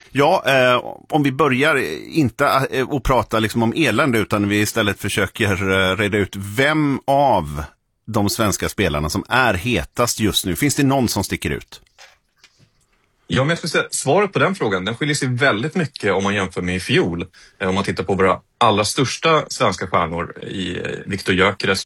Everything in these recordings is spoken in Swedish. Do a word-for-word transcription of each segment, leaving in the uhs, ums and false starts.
Ja, eh, om vi börjar inte eh, att prata liksom om elände utan vi istället försöker eh, reda ut vem av de svenska spelarna som är hetast just nu. Finns det någon som sticker ut? Ja, men jag skulle säga, svaret på den frågan, den skiljer sig väldigt mycket om man jämför med i fjol. Om man tittar på våra allra största svenska stjärnor i Viktor Gyökeres.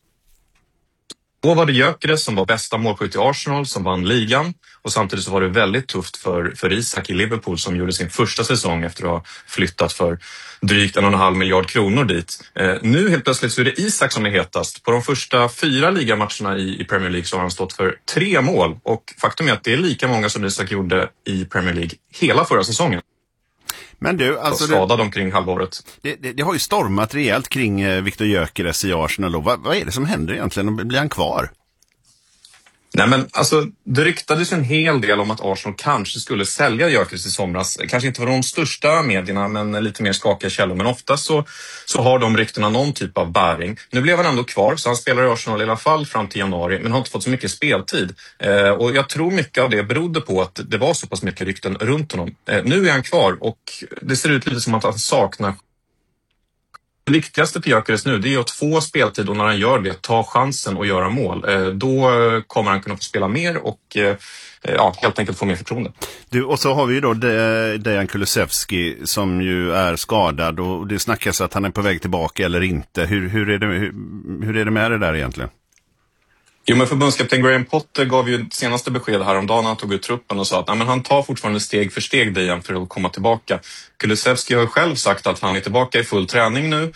Då var det Gyökeres som var bästa målskytt i Arsenal, som vann ligan. Och samtidigt så var det väldigt tufft för, för Isak i Liverpool som gjorde sin första säsong efter att ha flyttat för drygt en och en halv miljard kronor dit. Eh, nu helt plötsligt så är det Isak som är hetast. På de första fyra ligamatcherna i, i Premier League så har han stått för tre mål. Och faktum är att det är lika många som Isak gjorde i Premier League hela förra säsongen. Men du, alltså skadad det, omkring halvåret. Det, det, det har ju stormat rejält kring eh, Viktor Gyökeres i Arsenal. Och vad, vad är det som händer egentligen? Blir han kvar? Nej, men alltså, det ryktades en hel del om att Arsenal kanske skulle sälja Gyökeres i somras. Kanske inte för de största medierna, men lite mer skakiga källor. Men ofta så, så har de ryktena någon typ av bäring. Nu blev han ändå kvar, så han spelar i Arsenal i alla fall fram till januari. Men har inte fått så mycket speltid. Eh, och jag tror mycket av det berodde på att det var så pass mycket rykten runt honom. Eh, nu är han kvar och det ser ut lite som att han saknar. Det viktigaste för Gyökeres nu, det är att få speltid och när han gör det, ta chansen och göra mål. Då kommer han kunna få spela mer och ja, helt enkelt få mer förtroende. Du, och så har vi ju då Dejan Kulusevski som ju är skadad och det snackas att han är på väg tillbaka eller inte. Hur, hur, är, det, hur, hur är det med det där egentligen? Jo, men förbundskapten Graham Potter gav ju senaste besked häromdagen när han tog ut truppen och sa att nej, men han tar fortfarande steg för steg Dejan för att komma tillbaka. Kulusevski har själv sagt att han är tillbaka i full träning nu.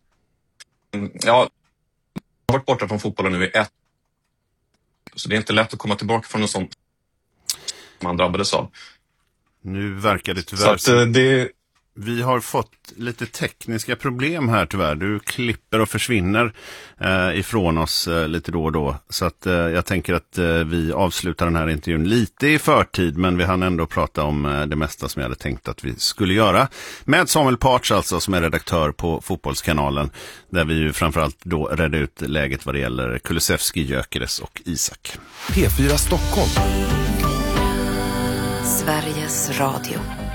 Ja, han har varit borta från fotbollen nu i ett. Så det är inte lätt att komma tillbaka från en sån som han drabbades av. Nu verkar det tyvärr... Så att det... Vi har fått lite tekniska problem här tyvärr. Du klipper och försvinner eh, ifrån oss eh, lite då och då. Så att eh, jag tänker att eh, vi avslutar den här intervjun lite i förtid. Men vi hann ändå prata om eh, det mesta som jag hade tänkt att vi skulle göra. Med Samuel Partz alltså som är redaktör på Fotbollskanalen. Där vi ju framförallt då redde ut läget vad det gäller Kulusevski, Gyökeres och Isak. P fyra Stockholm. Sveriges Radio.